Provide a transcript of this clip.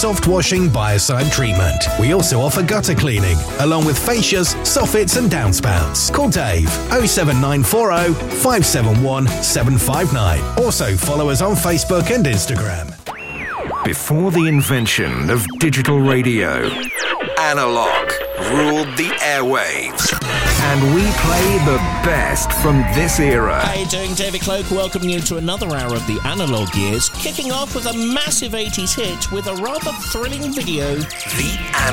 soft washing biocide treatment. We also offer gutter cleaning, along with fascias, soffits and downspouts. Call Dave 07940 571 759. Also follow us on Facebook and Instagram. Before the invention of digital radio, analog ruled the airwaves. And we play the best from this era. How you doing? David Cloak welcoming you to another hour of the analog years, kicking off with a massive 80s hit with a rather thrilling video. The